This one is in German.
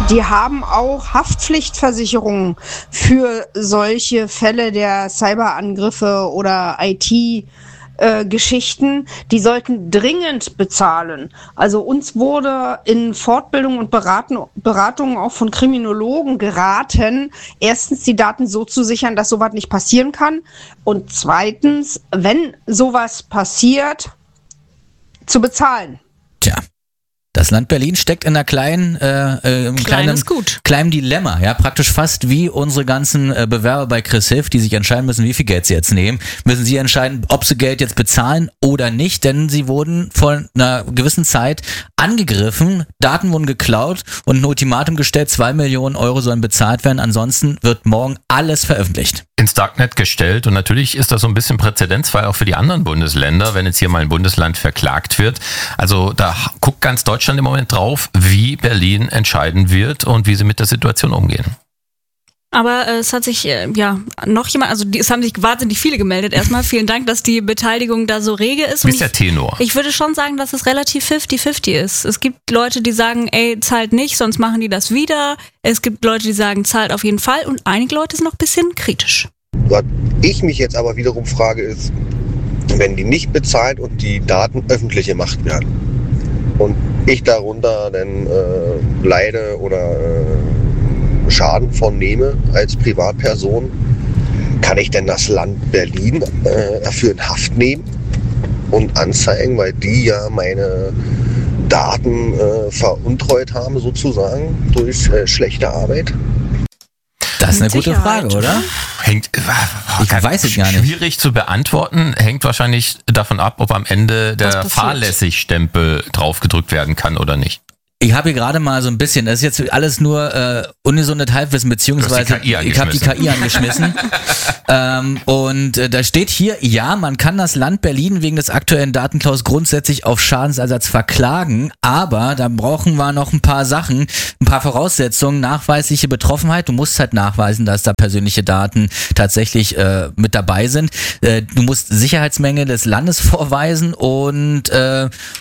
Die haben auch Haftpflichtversicherungen für solche Fälle der Cyberangriffe oder IT-Geschichten. Die sollten dringend bezahlen. Also uns wurde in Fortbildung und Beratungen auch von Kriminologen geraten, erstens die Daten so zu sichern, dass sowas nicht passieren kann, und zweitens, wenn sowas passiert, zu bezahlen. Tja. Das Land Berlin steckt in einer kleinen Dilemma, ja, praktisch fast wie unsere ganzen Bewerber bei Chris Hilf, die sich entscheiden müssen, wie viel Geld sie jetzt nehmen, müssen sie entscheiden, ob sie Geld jetzt bezahlen oder nicht, denn sie wurden vor einer gewissen Zeit angegriffen, Daten wurden geklaut und ein Ultimatum gestellt, 2 Millionen Euro sollen bezahlt werden, ansonsten wird morgen alles veröffentlicht. Ins Darknet gestellt, und natürlich ist das so ein bisschen Präzedenzfall auch für die anderen Bundesländer, wenn jetzt hier mal ein Bundesland verklagt wird. Also da guckt ganz Deutschland im Moment drauf, wie Berlin entscheiden wird und wie sie mit der Situation umgehen. Aber es hat sich noch jemand, also es haben sich wahnsinnig viele gemeldet. Erstmal vielen Dank, dass die Beteiligung da so rege ist. Wie ist der Tenor? Ich würde schon sagen, dass es relativ 50-50 ist. Es gibt Leute, die sagen, zahlt nicht, sonst machen die das wieder. Es gibt Leute, die sagen, zahlt auf jeden Fall. Und einige Leute sind noch ein bisschen kritisch. Was ich mich jetzt aber wiederum frage ist, wenn die nicht bezahlt und die Daten öffentlich gemacht werden und ich darunter dann leide oder Schaden von nehme als Privatperson, kann ich denn das Land Berlin dafür in Haft nehmen und anzeigen, weil die ja meine Daten veruntreut haben sozusagen durch schlechte Arbeit? Das ist eine gute Frage, oder? Ich weiß es gar nicht. Schwierig zu beantworten, hängt wahrscheinlich davon ab, ob am Ende der Fahrlässigstempel draufgedrückt werden kann oder nicht. Ich habe hier gerade mal so ein bisschen, das ist jetzt alles nur ungesundes Halbwissen, beziehungsweise ich habe die KI angeschmissen. Und da steht hier, ja, man kann das Land Berlin wegen des aktuellen Datenklaus grundsätzlich auf Schadensersatz verklagen, aber da brauchen wir noch ein paar Sachen, ein paar Voraussetzungen, nachweisliche Betroffenheit. Du musst halt nachweisen, dass da persönliche Daten tatsächlich mit dabei sind. Du musst Sicherheitsmängel des Landes vorweisen und